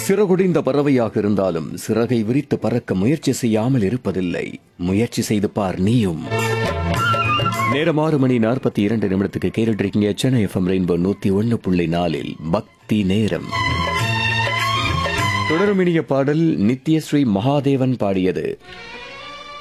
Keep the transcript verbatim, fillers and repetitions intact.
சிறகுடிந்த பறவையாக இருந்தாலும் சிறகை விரித்து பறக்க முயற்சி செய்யாமல் இருப்பதில்லை. முயற்சி செய்து பார் நீயும். நேரம் ஆறு மணி நாற்பத்தி இரண்டு நிமிடத்துக்கு கேட்டுட்டு இருக்கீங்க சென்னை எஃப்எம் ரெயின்போ நூத்தி ஒன்னு புள்ளி நாலில் பக்தி நேரம். தொடரும் இனிய பாடல் நித்யஸ்ரீ மகாதேவன் பாடியது.